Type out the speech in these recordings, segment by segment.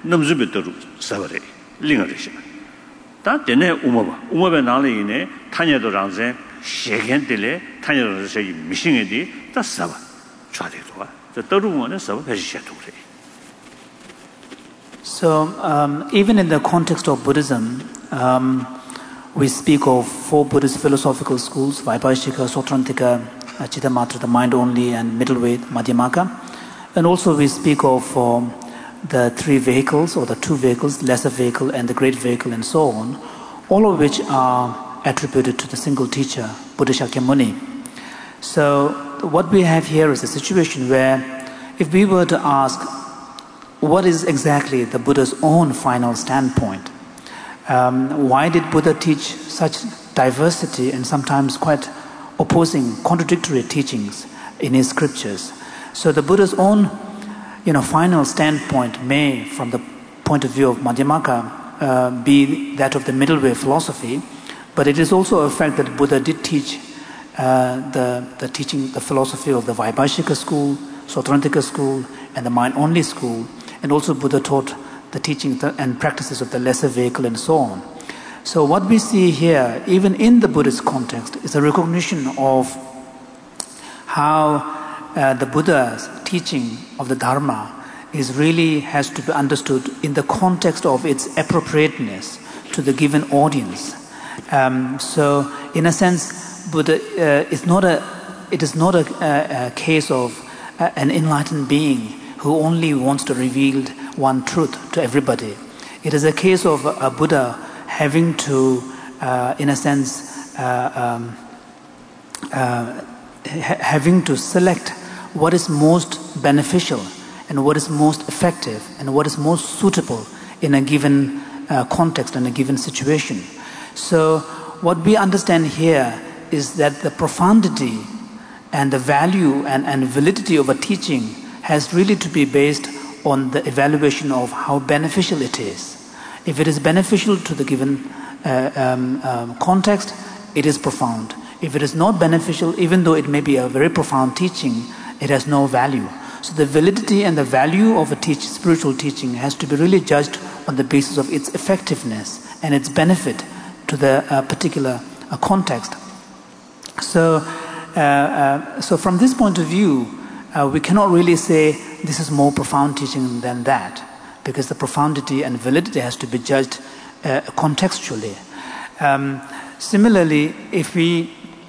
넘즈베도루 사바레 링어리시 다 되네 우마바 나리네 타녀도 랑제 셰겐들레 타녀도 세 미싱에디 다 사바 좌대도가 저 떠루면은 사바 베시샤도 그래. So even in the context of Buddhism, we speak of four Buddhist philosophical schools: Vaibhashika, Sautrantika, Chittamatra, the mind only, and middleweight, Madhyamaka. And also we speak of the three vehicles, or the two vehicles, lesser vehicle and the great vehicle, and so on, all of which are attributed to the single teacher, Buddha Shakyamuni. So what we have here is a situation where if we were to ask what is exactly the Buddha's own final standpoint, why did Buddha teach such diversity and sometimes quite opposing, contradictory teachings in his scriptures? So the Buddha's own final standpoint may, from the point of view of Madhyamaka, be that of the middle way philosophy, but it is also a fact that Buddha did teach the philosophy of the Vaibhashika school, Sautrantika school, and the mind-only school, and also Buddha taught the teachings and practices of the lesser vehicle and so on. So what we see here, even in the Buddhist context, is a recognition of how the Buddha's teaching of the Dharma has to be understood in the context of its appropriateness to the given audience. So in a sense, Buddha it is not a case of an enlightened being who only wants to reveal one truth to everybody. It is a case of a Buddha having to, in a sense, having to select what is most beneficial and what is most effective and what is most suitable in a given context and a given situation. So what we understand here is that the profundity and the value and validity of a teaching has really to be based on the evaluation of how beneficial it is. If it is beneficial to the given context, it is profound. If it is not beneficial, even though it may be a very profound teaching, it has no value. So the validity and the value of a spiritual teaching has to be really judged on the basis of its effectiveness and its benefit to the particular context. So from this point of view, we cannot really say this is more profound teaching than that, because the profundity and validity has to be judged contextually. Similarly, if we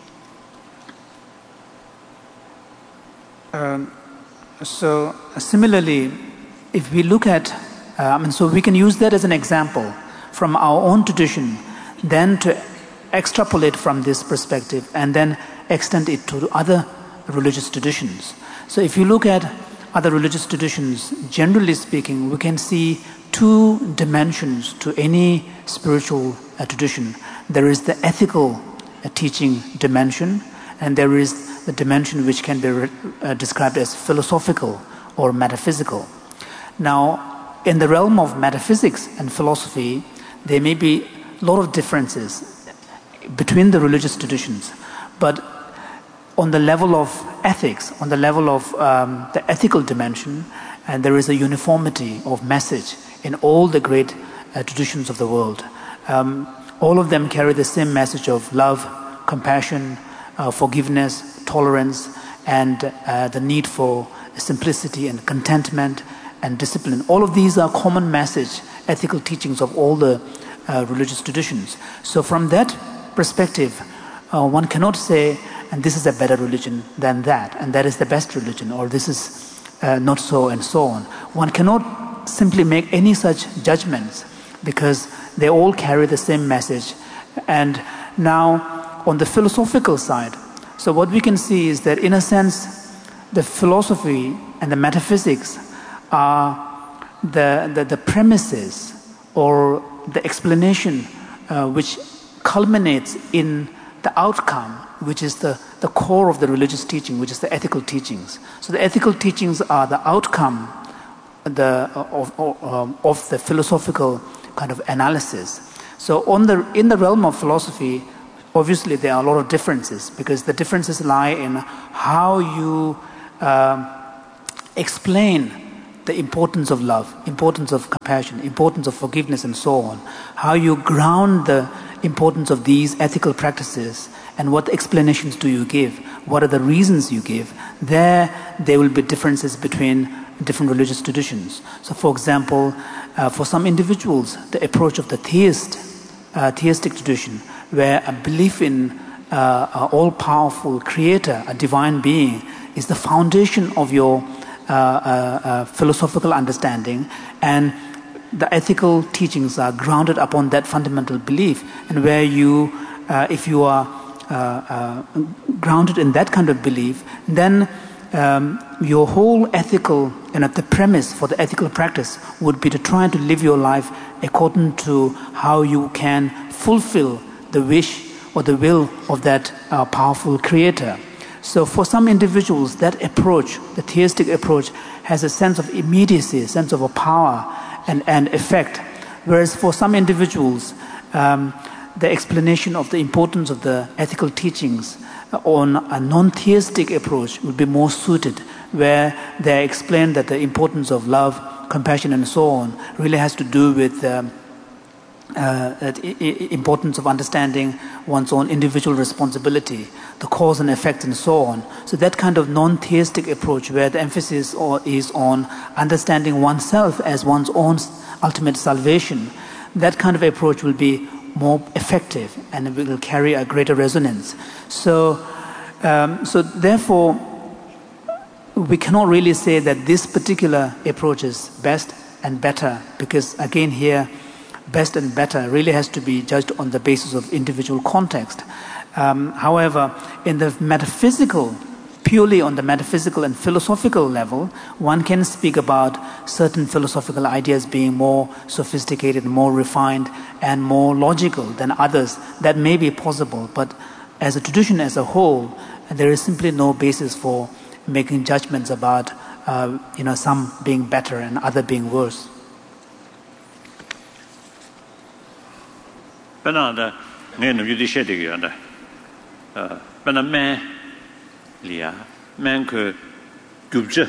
look at, so we can use that as an example from our own tradition, then to extrapolate from this perspective and then extend it to other religious traditions. So if you look at other religious traditions, generally speaking, we can see two dimensions to any spiritual tradition. There is the ethical teaching dimension, and there is the dimension which can be described as philosophical or metaphysical. Now, in the realm of metaphysics and philosophy, there may be a lot of differences between the religious traditions, but on the level of ethics, on the level of the ethical dimension, and there is a uniformity of message in all the great traditions of the world. All of them carry the same message of love, compassion, forgiveness, tolerance, and the need for simplicity and contentment and discipline. All of these are common message, ethical teachings of all the religious traditions. So from that perspective, one cannot say, and this is a better religion than that, and that is the best religion, or this is not so, and so on. One cannot simply make any such judgments because they all carry the same message. And now, on the philosophical side, so what we can see is that in a sense, the philosophy and the metaphysics are the premises or the explanation which culminates in the outcome, which is the core of the religious teaching, which is the ethical teachings. So the ethical teachings are the outcome of the philosophical kind of analysis. So in the realm of philosophy, obviously there are a lot of differences, because the differences lie in how you explain the importance of love, importance of compassion, importance of forgiveness, and so on, how you ground the importance of these ethical practices, and what explanations do you give, what are the reasons you give, there will be differences between different religious traditions. So for example, for some individuals, the approach of the theistic tradition, where a belief in an all-powerful creator, a divine being, is the foundation of your philosophical understanding, and the ethical teachings are grounded upon that fundamental belief, and where you, if you are grounded in that kind of belief, then your whole ethical, the premise for the ethical practice would be to try to live your life according to how you can fulfill the wish or the will of that powerful creator. So for some individuals, that approach, the theistic approach, has a sense of immediacy, a sense of a power and effect. Whereas for some individuals, the explanation of the importance of the ethical teachings on a non-theistic approach would be more suited, where they explain that the importance of love, compassion, and so on really has to do with the importance of understanding one's own individual responsibility, the cause and effect, and so on. So that kind of non-theistic approach, where the emphasis is on understanding oneself as one's own ultimate salvation, that kind of approach will be more effective and will carry a greater resonance. So therefore, we cannot really say that this particular approach is best and better, because again here, best and better really has to be judged on the basis of individual context. However, in the metaphysical, purely on the metaphysical and philosophical level, one can speak about certain philosophical ideas being more sophisticated, more refined, and more logical than others. That may be possible, but as a tradition as a whole, there is simply no basis for making judgments about some being better and other being worse. Banana, you did man, Lia, man could Gubje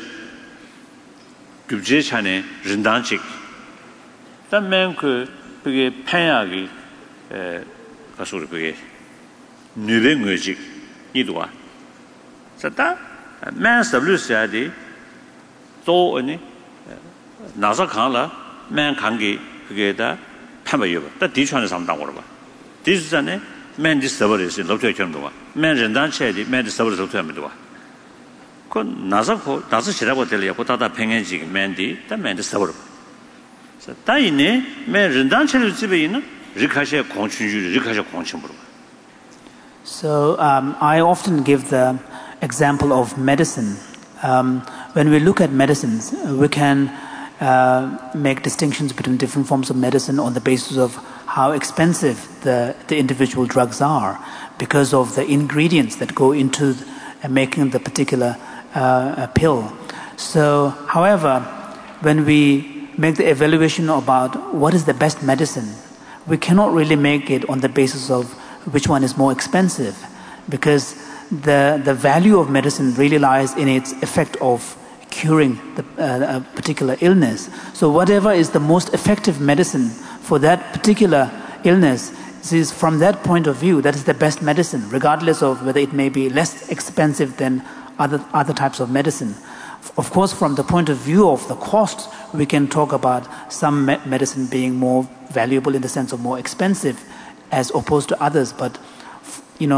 Chane, Rindanchik. That man could be a Payagi, a sort of a new music, Idua. So that man's WCID, so any Nazakala, man Kangi, together, Pamayu, that teach one is some down. This is an man discoveries in Lotation. Man and Danche, man discoveries of Tamidua. Nazako, Nazashirago Telia, Potata Pengenji, Mandy, the man discovered. So Taine, man and Danche Zibina, Ricasha Conchu, Ricasha Conchumbu. So I often give the example of medicine. When we look at medicines, we can make distinctions between different forms of medicine on the basis of how expensive the individual drugs are, because of the ingredients that go into making the particular pill. So, however, when we make the evaluation about what is the best medicine, we cannot really make it on the basis of which one is more expensive, because the value of medicine really lies in its effect of curing a particular illness. So whatever is the most effective medicine for that particular illness is, from that point of view, that is the best medicine, regardless of whether it may be less expensive than other types of medicine. Of course, from the point of view of the cost, we can talk about some medicine being more valuable in the sense of more expensive as opposed to others. But in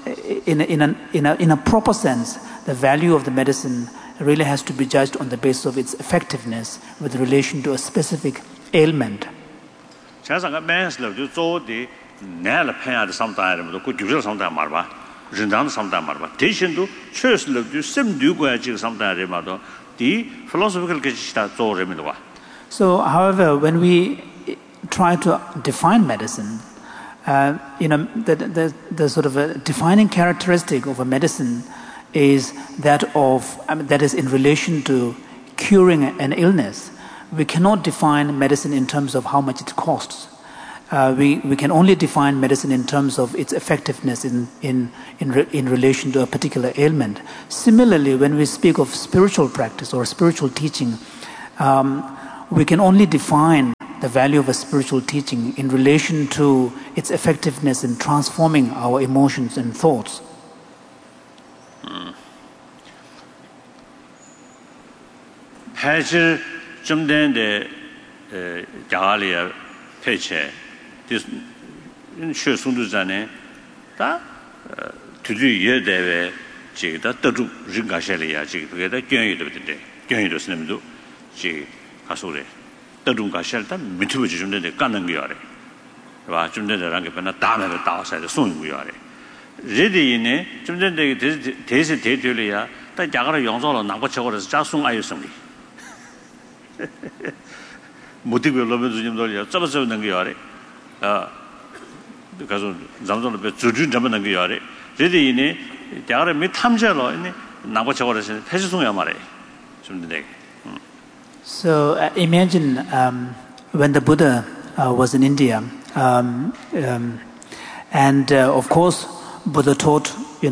a proper sense, the value of the medicine really has to be judged on the basis of its effectiveness with relation to a specific ailment. So, however, when we try to define medicine, the sort of a defining characteristic of a medicine is that is in relation to curing an illness. We cannot define medicine in terms of how much it costs. We can only define medicine in terms of its effectiveness in relation to a particular ailment. Similarly, when we speak of spiritual practice or spiritual teaching, we can only define the value of a spiritual teaching in relation to its effectiveness in transforming our emotions and thoughts. Hajir Jumdende Jagalia Peche, this Shusunduzane, that to do ye deve, she that the Ringashelia, she together, Journey of the day, Journey to Snemdu, she Asure, the Runkashelta, Mitujum de Kanangiare, Rajum de Rangapana, Dama, outside the soon we are. Ready in a Jumden Tesi Tetulia, that Jagara Yonzol and Nagocha is just soon Ayusumi. Motivo Lobezum Dolia, Sabaso Nangiare, because of Zamzon Jujun Jamanangiare, ready in a Jagara mit Hamjalo in Nagocha is Hesumamare. So imagine when the Buddha was in India, and of course Buddha taught,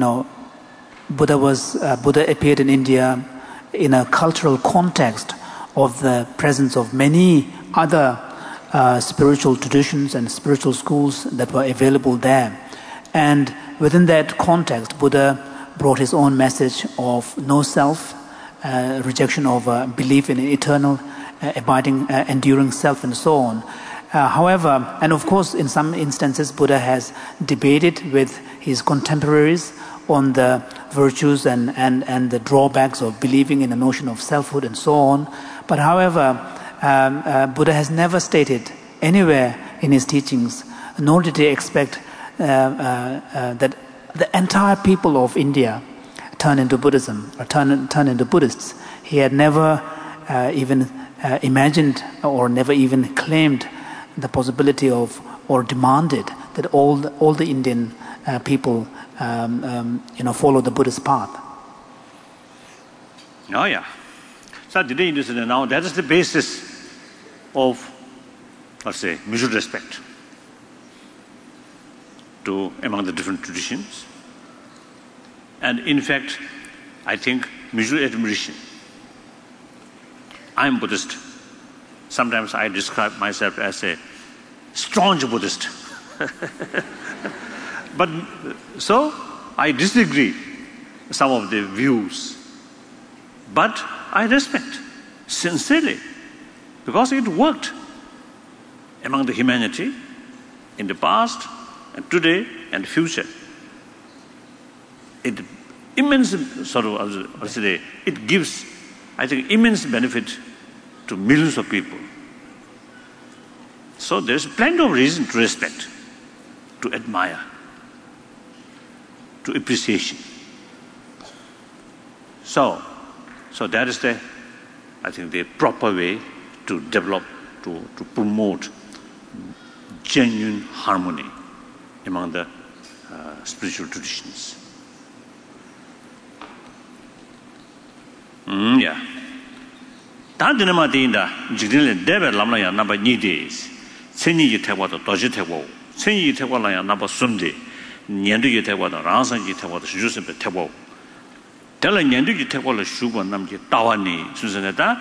Buddha appeared in India in a cultural context of the presence of many other spiritual traditions and spiritual schools that were available there. And within that context, Buddha brought his own message of no self, rejection of belief in an eternal, abiding, enduring self, and so on. However, and of course, in some instances, Buddha has debated with his contemporaries on the virtues and the drawbacks of believing in the notion of selfhood and so on. But however, Buddha has never stated anywhere in his teachings, nor did he expect that the entire people of India turn into Buddhism or turn into Buddhists. He had never even imagined or never even claimed the possibility of or demanded that all the Indian people follow the Buddhist path. Oh yeah. So today now that is the basis of, let's say, mutual respect among the different traditions. And in fact, I think mutual admiration. I'm Buddhist. Sometimes I describe myself as a staunch Buddhist. But so I disagree some of the views. But I respect sincerely because it worked among the humanity in the past and today and future. It immense it gives, I think, immense benefit to millions of people. So there's plenty of reason to respect, to admire, to appreciation. So that is I think the proper way to develop, to promote genuine harmony among the spiritual traditions. Yeah. Tandinama dinda, Jigdil Deva Lamaya number 2 days. Seni Yitawato, Dojitawo, Seni Yitawala number Sunday, Nyandu Yitawata, Ransan Yitawata, Joseph Tabo. Tell a Nyandu Yitawala Shuba Namji Tawani, Susaneta,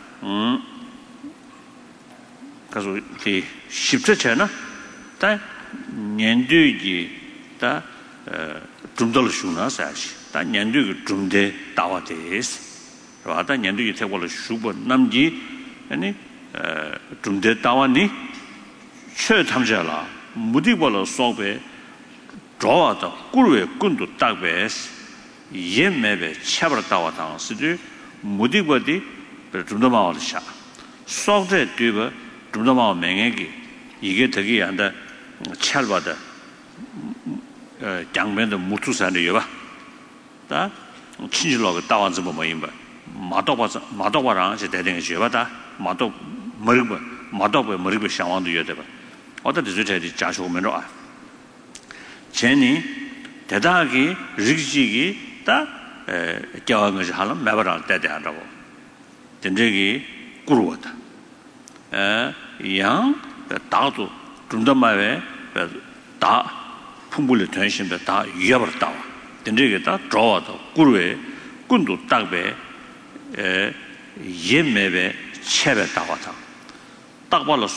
because the shifted China, that Nyandu Yita Trumdal Shuna Sash, that Nyandu Trumde Tawates. Rata Nyandu Yitawala Shuba Namji, any Trumde Tawani, Che Tamjala, Mudiwala Sobe, Draw the Guru Kundu Tagbes, Yemebe, Chabra Tawatan, Sidu, Mudiwadi, Trundama Sha. Sobe Tuba, Trundama Mengegi, Yigetagi and the Chalvada, young men of Mutus and Yuba. That Chinjilog Tawan Zubayimba. Matowara is dead in Shivata, Mato Muriba, Matoba Muriba Shawan to Yotaba. What is it? Jasho Menoa. Jenny, Tedagi, Rigigi, da Jawang Halam, Mavara, Tedaro. Tendegi, Guruata. Young, the Tatu, Trundamawe, Da, Pumbuli tension, the Da Yabertawa. Tendegeta, draw the Guru, Kundu Tagbe. Yemebe, chebe dawa ta takwa lo